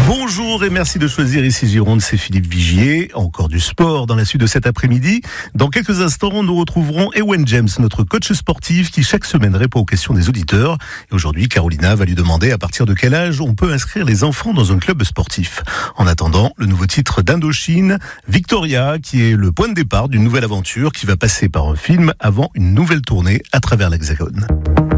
Bonjour et merci de choisir ici Gironde, c'est Philippe Vigier. Encore du sport dans la suite de cet après-midi. Dans quelques instants, nous retrouverons Ewen James, notre coach sportif qui chaque semaine répond aux questions des auditeurs. Et aujourd'hui, Carolina va lui demander à partir de quel âge on peut inscrire les enfants dans un club sportif. En attendant, le nouveau titre d'Indochine, Victoria, qui est le point de départ d'une nouvelle aventure qui va passer par un film avant une nouvelle tournée à travers l'Hexagone.